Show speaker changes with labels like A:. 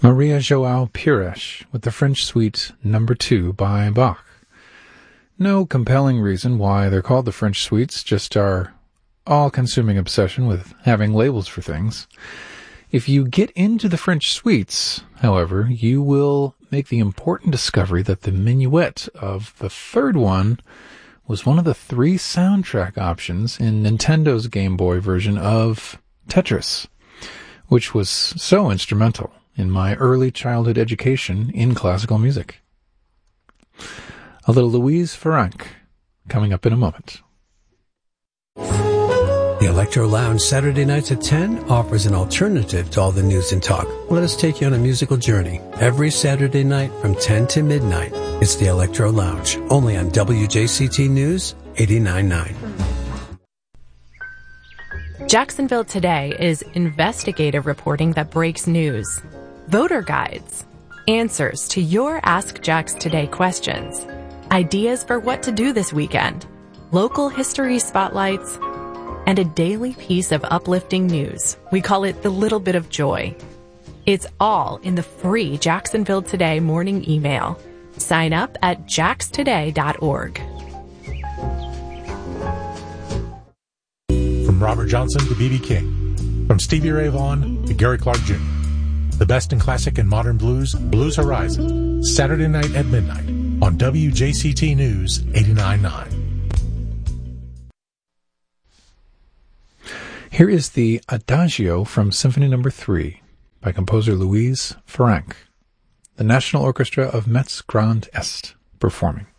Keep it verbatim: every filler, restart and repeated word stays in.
A: Maria Joao Pires with the French Suite Number two by Bach. No compelling reason why they're called the French Suites, just our all-consuming obsession with having labels for things. If you get into the French Suites, however, you will make the important discovery that the minuet of the third one was one of the three soundtrack options in Nintendo's Game Boy version of Tetris, which was so instrumental in my early childhood education in classical music. A little Louise Farrenc coming up in a moment.
B: The Electro Lounge Saturday nights at ten offers an alternative to all the news and talk. Let us take you on a musical journey. Every Saturday night from ten to midnight, it's the Electro Lounge, only on W J C T News eighty-nine point nine.
C: Jacksonville Today is investigative reporting that breaks news. Voter guides, answers to your Ask Jax Today questions, ideas for what to do this weekend, local history spotlights, and a daily piece of uplifting news. We call it the little bit of joy. It's all in the free Jacksonville Today morning email. Sign up at jax today dot org.
D: From Robert Johnson to B B King. From Stevie Ray Vaughan to Gary Clark Junior The best in classic and modern blues, Blues Horizon. Saturday night at midnight on W J C T News eighty-nine point nine.
A: Here is the Adagio from Symphony Number three by composer Louise Farrenc, the National Orchestra of Metz Grand Est performing.